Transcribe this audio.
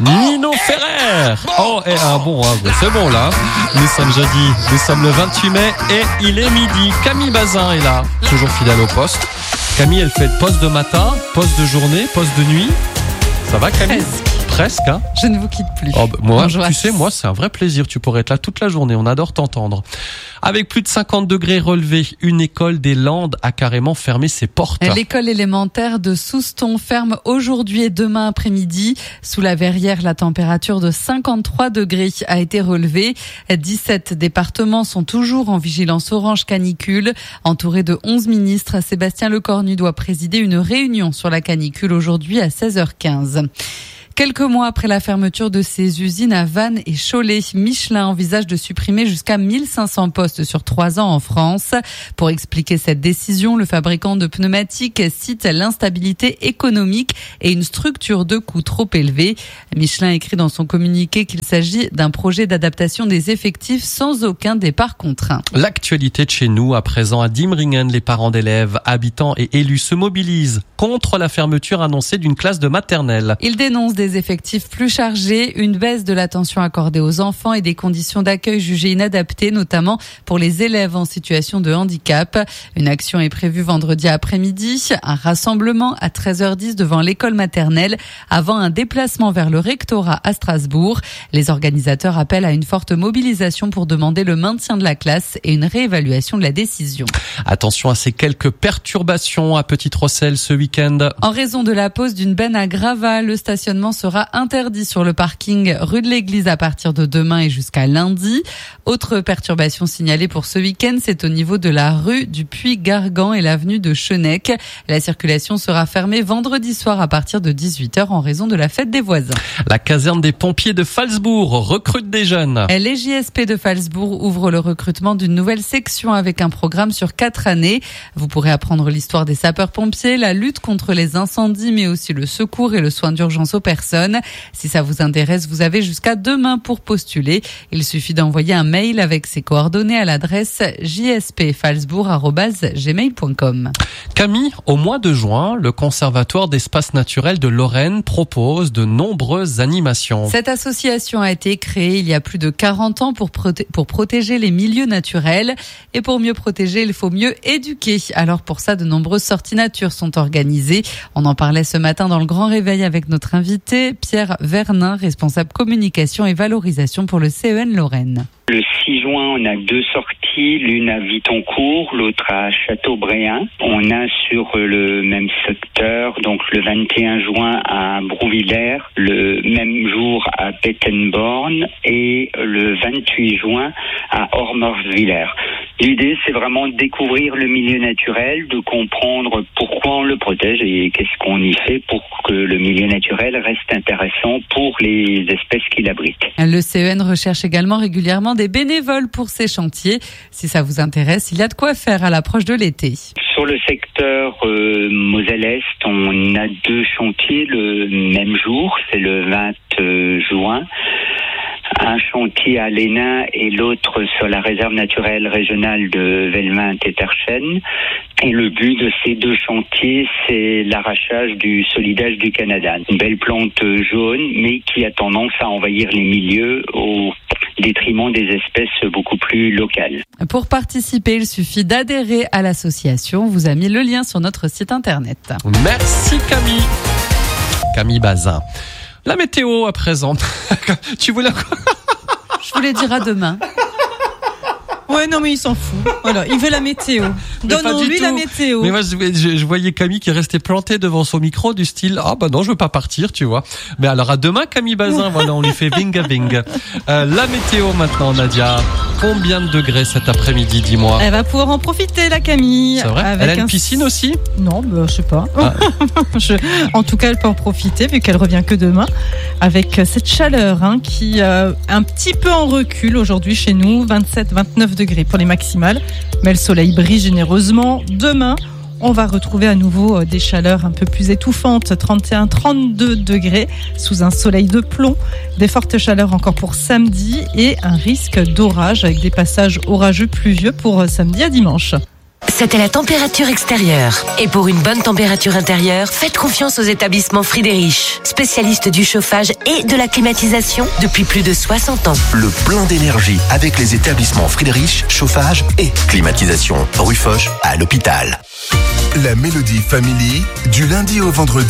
Nino Ferrer. Oh, et c'est bon là. Nous sommes jeudi, nous sommes le 28 mai et il est midi. Camille Bazin est là, toujours fidèle au poste. Camille, elle fait poste de matin, poste de journée, poste de nuit. Ça va Camille ? Presque, hein. Je ne vous quitte plus. Oh, moi, tu sais, moi, c'est un vrai plaisir. Tu pourrais être là toute la journée. On adore t'entendre. Avec plus de 50 degrés relevés, une école des Landes a carrément fermé ses portes. L'école élémentaire de Souston ferme aujourd'hui et demain après-midi. Sous la verrière, la température de 53 degrés a été relevée. 17 départements sont toujours en vigilance orange canicule. Entouré de 11 ministres, Sébastien Lecornu doit présider une réunion sur la canicule aujourd'hui à 16h15. Quelques mois après la fermeture de ses usines à Vannes et Cholet, Michelin envisage de supprimer jusqu'à 1500 postes sur 3 ans en France. Pour expliquer cette décision, le fabricant de pneumatiques cite l'instabilité économique et une structure de coûts trop élevée. Michelin écrit dans son communiqué qu'il s'agit d'un projet d'adaptation des effectifs sans aucun départ contraint. L'actualité de chez nous, à présent à Diemringen, les parents d'élèves, habitants et élus se mobilisent contre la fermeture annoncée d'une classe de maternelle. Ils dénoncent des effectifs plus chargés, une baisse de l'attention accordée aux enfants et des conditions d'accueil jugées inadaptées, notamment pour les élèves en situation de handicap. Une action est prévue vendredi après-midi, un rassemblement à 13h10 devant l'école maternelle avant un déplacement vers le rectorat à Strasbourg. Les organisateurs appellent à une forte mobilisation pour demander le maintien de la classe et une réévaluation de la décision. Attention à ces quelques perturbations à Petite-Rosselle ce week-end. En raison de la pose d'une benne à Gravats, le stationnement sera interdit sur le parking rue de l'Église à partir de demain et jusqu'à lundi. Autre perturbation signalée pour ce week-end, c'est au niveau de la rue du Puy-Gargan et l'avenue de Chenec. La circulation sera fermée vendredi soir à partir de 18h en raison de la fête des voisins. La caserne des pompiers de Phalsbourg recrute des jeunes. Les JSP de Phalsbourg ouvrent le recrutement d'une nouvelle section avec un programme sur 4 années. Vous pourrez apprendre l'histoire des sapeurs-pompiers, la lutte contre les incendies, mais aussi le secours et le soin d'urgence aux personnes. Si ça vous intéresse, vous avez jusqu'à demain pour postuler. Il suffit d'envoyer un mail avec ses coordonnées à l'adresse jspfalsbourg@gmail.com. Camille, au mois de juin, le Conservatoire d'espaces naturels de Lorraine propose de nombreuses animations. Cette association a été créée il y a plus de 40 ans pour protéger les milieux naturels. Et pour mieux protéger, il faut mieux éduquer. Alors pour ça, de nombreuses sorties nature sont organisées. On en parlait ce matin dans le Grand Réveil avec notre invité Pierre Vernin, responsable communication et valorisation pour le CEN Lorraine. Le 6 juin, on a 2 sorties, l'une à Vitoncourt, l'autre à Châteaubriand. On a sur le même secteur, donc le 21 juin à Brouvillers, le même jour à Bettenborn et le 28 juin à Ormorsviller. L'idée, c'est vraiment de découvrir le milieu naturel, de comprendre pourquoi on le protège et qu'est-ce qu'on y fait pour que le milieu naturel reste intéressant pour les espèces qui l'abritent. Le CEN recherche également régulièrement des bénévoles pour ces chantiers. Si ça vous intéresse, il y a de quoi faire à l'approche de l'été. Sur le secteur Moselle-Est, on a 2 chantiers le même jour, c'est le 20 juin. Un chantier à l'Hénin et l'autre sur la réserve naturelle régionale de Velmin-Téterchen. Et le but de ces 2 chantiers, c'est l'arrachage du solidage du Canada. Une belle plante jaune, mais qui a tendance à envahir les milieux au détriment des espèces beaucoup plus locales. Pour participer, il suffit d'adhérer à l'association. On vous a mis le lien sur notre site internet. Merci Camille. Camille Bazin. La météo à présent. Tu voulais quoi? Je voulais dire à demain. Ouais, non, mais il s'en fout. Voilà, il veut la météo. Donnons-lui la météo. Mais moi, je voyais Camille qui restait plantée devant son micro du style, ah bah non, je veux pas partir, tu vois. Mais alors à demain, Camille Bazin, voilà, on lui fait vinga vinga. La météo maintenant, Nadia. Combien de degrés cet après-midi, dis-moi? Elle va pouvoir en profiter, la Camille. C'est vrai? Elle a une piscine aussi? Non, bah, je sais pas. Ah. En tout cas, elle peut en profiter vu qu'elle revient que demain. Avec cette chaleur qui un petit peu en recul aujourd'hui chez nous, 27-29 degrés pour les maximales. Mais le soleil brille généreusement. Demain, on va retrouver à nouveau des chaleurs un peu plus étouffantes, 31-32 degrés sous un soleil de plomb. Des fortes chaleurs encore pour samedi et un risque d'orage avec des passages orageux pluvieux pour samedi à dimanche. C'était la température extérieure. Et pour une bonne température intérieure, faites confiance aux établissements Friedrich, spécialistes du chauffage et de la climatisation depuis plus de 60 ans. Le plein d'énergie avec les établissements Friedrich, chauffage et climatisation. Rue Foch à l'hôpital. La Mélodie Family, du lundi au vendredi.